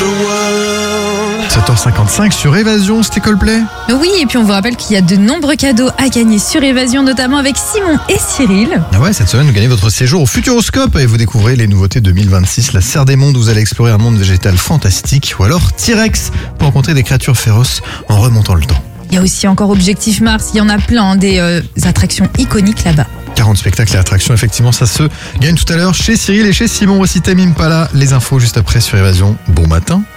7h55 sur Évasion, c'était Coldplay. Oui, et puis on vous rappelle qu'il y a de nombreux cadeaux à gagner sur Évasion, notamment avec Simon et Cyril. Ah ouais, cette semaine, vous gagnez votre séjour au Futuroscope et vous découvrez les nouveautés 2026. La Serre des Mondes, vous allez explorer un monde végétal fantastique. Ou alors T-Rex, pour rencontrer des créatures féroces en remontant le temps. Il y a aussi encore Objectif Mars, il y en a plein, des attractions iconiques là-bas. 40 spectacles et attractions, effectivement, ça se gagne tout à l'heure chez Cyril et chez Simon. Aussi Tame Impala, les infos juste après sur Évasion. Bon matin.